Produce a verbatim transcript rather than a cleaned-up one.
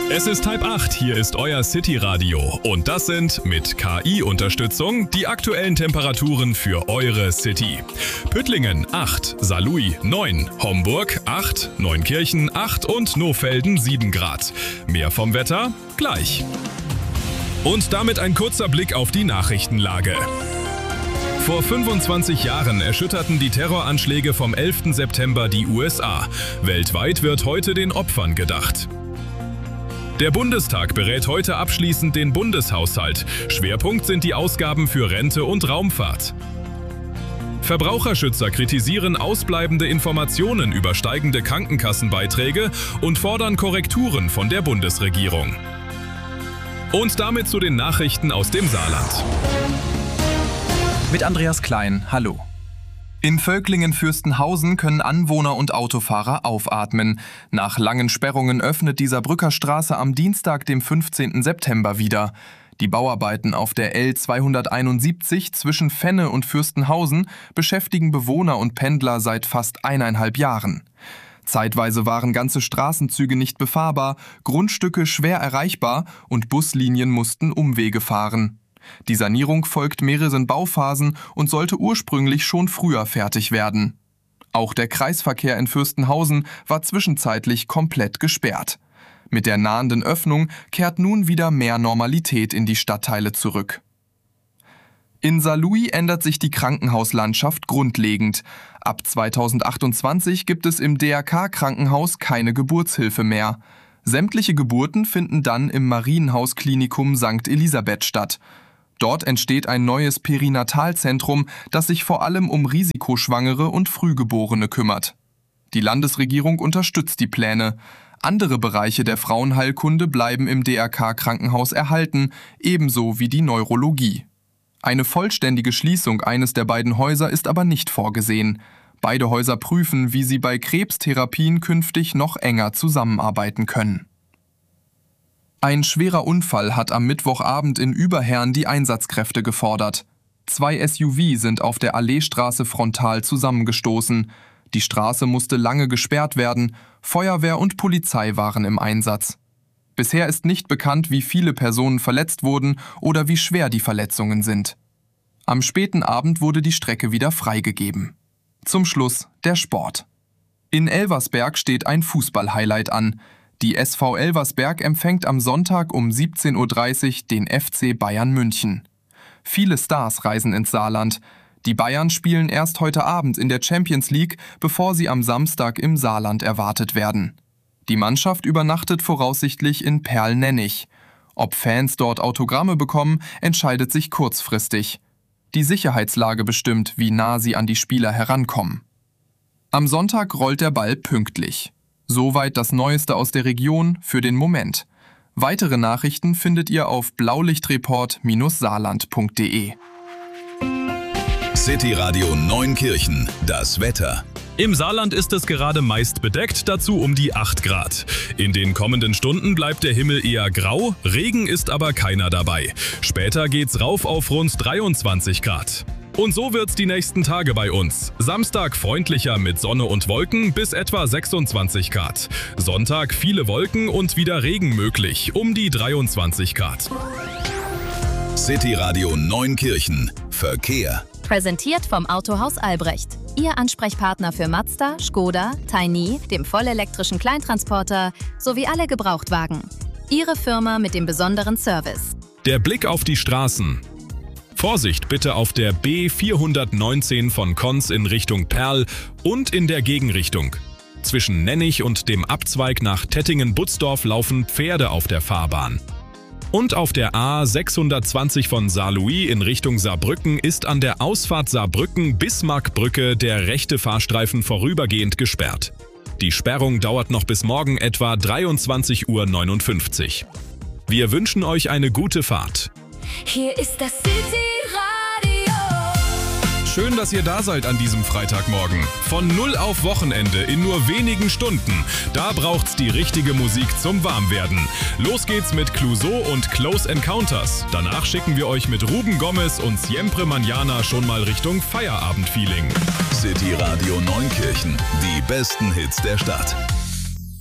Es ist halb acht, hier ist euer City-Radio und das sind mit K I-Unterstützung die aktuellen Temperaturen für eure City. Püttlingen acht, Saarlouis neun, Homburg acht, Neunkirchen acht und Nohfelden sieben Grad. Mehr vom Wetter gleich. Und damit ein kurzer Blick auf die Nachrichtenlage. Vor fünfundzwanzig Jahren erschütterten die Terroranschläge vom elften September die U S A. Weltweit wird heute den Opfern gedacht. Der Bundestag berät heute abschließend den Bundeshaushalt. Schwerpunkt sind die Ausgaben für Rente und Raumfahrt. Verbraucherschützer kritisieren ausbleibende Informationen über steigende Krankenkassenbeiträge und fordern Korrekturen von der Bundesregierung. Und damit zu den Nachrichten aus dem Saarland. Mit Andreas Klein, hallo. In Völklingen-Fürstenhausen können Anwohner und Autofahrer aufatmen. Nach langen Sperrungen öffnet die Saarbrücker Straße am Dienstag, dem fünfzehnten September wieder. Die Bauarbeiten auf der L zweihunderteinundsiebzig zwischen Fenne und Fürstenhausen beschäftigen Bewohner und Pendler seit fast eineinhalb Jahren. Zeitweise waren ganze Straßenzüge nicht befahrbar, Grundstücke schwer erreichbar und Buslinien mussten Umwege fahren. Die Sanierung folgt mehreren Bauphasen und sollte ursprünglich schon früher fertig werden. Auch der Kreisverkehr in Fürstenhausen war zwischenzeitlich komplett gesperrt. Mit der nahenden Öffnung kehrt nun wieder mehr Normalität in die Stadtteile zurück. In Saarlouis ändert sich die Krankenhauslandschaft grundlegend. Ab zweitausendachtundzwanzig gibt es im D R K-Krankenhaus keine Geburtshilfe mehr. Sämtliche Geburten finden dann im Marienhaus-Klinikum Sankt Elisabeth statt. Dort entsteht ein neues Perinatalzentrum, das sich vor allem um Risikoschwangere und Frühgeborene kümmert. Die Landesregierung unterstützt die Pläne. Andere Bereiche der Frauenheilkunde bleiben im D R K-Krankenhaus erhalten, ebenso wie die Neurologie. Eine vollständige Schließung eines der beiden Häuser ist aber nicht vorgesehen. Beide Häuser prüfen, wie sie bei Krebstherapien künftig noch enger zusammenarbeiten können. Ein schwerer Unfall hat am Mittwochabend in Überherrn die Einsatzkräfte gefordert. Zwei S U V sind auf der Alleestraße frontal zusammengestoßen. Die Straße musste lange gesperrt werden, Feuerwehr und Polizei waren im Einsatz. Bisher ist nicht bekannt, wie viele Personen verletzt wurden oder wie schwer die Verletzungen sind. Am späten Abend wurde die Strecke wieder freigegeben. Zum Schluss der Sport. In Elversberg steht ein Fußball-Highlight an. Die S V Elversberg empfängt am Sonntag um siebzehn Uhr dreißig den F C Bayern München. Viele Stars reisen ins Saarland. Die Bayern spielen erst heute Abend in der Champions League, bevor sie am Samstag im Saarland erwartet werden. Die Mannschaft übernachtet voraussichtlich in Perl-Nennig. Ob Fans dort Autogramme bekommen, entscheidet sich kurzfristig. Die Sicherheitslage bestimmt, wie nah sie an die Spieler herankommen. Am Sonntag rollt der Ball pünktlich. Soweit das Neueste aus der Region für den Moment. Weitere Nachrichten findet ihr auf blaulichtreport Bindestrich saarland Punkt de. City Radio Neunkirchen, das Wetter. Im Saarland ist es gerade meist bedeckt, dazu um die acht Grad. In den kommenden Stunden bleibt der Himmel eher grau, Regen ist aber keiner dabei. Später geht's rauf auf rund dreiundzwanzig Grad. Und so wird's die nächsten Tage bei uns. Samstag freundlicher mit Sonne und Wolken bis etwa sechsundzwanzig Grad. Sonntag viele Wolken und wieder Regen möglich, um die dreiundzwanzig Grad. City Radio Neunkirchen, Verkehr. Präsentiert vom Autohaus Albrecht. Ihr Ansprechpartner für Mazda, Skoda, Tiny, dem vollelektrischen Kleintransporter sowie alle Gebrauchtwagen. Ihre Firma mit dem besonderen Service. Der Blick auf die Straßen. Vorsicht bitte auf der B vierhundertneunzehn von Konz in Richtung Perl und in der Gegenrichtung. Zwischen Nennig und dem Abzweig nach Tettingen-Butzdorf laufen Pferde auf der Fahrbahn. Und auf der A sechshundertzwanzig von Saarlouis in Richtung Saarbrücken ist an der Ausfahrt Saarbrücken-Bismarckbrücke der rechte Fahrstreifen vorübergehend gesperrt. Die Sperrung dauert noch bis morgen etwa dreiundzwanzig Uhr neunundfünfzig. Wir wünschen euch eine gute Fahrt. Hier ist das City-Radio. Schön, dass ihr da seid an diesem Freitagmorgen. Von null auf Wochenende in nur wenigen Stunden. Da braucht's die richtige Musik zum Warmwerden. Los geht's mit Clouseau und Close Encounters. Danach schicken wir euch mit Ruben Gomez und Siempre Mañana schon mal Richtung Feierabend-Feeling. City Radio Neunkirchen, die besten Hits der Stadt.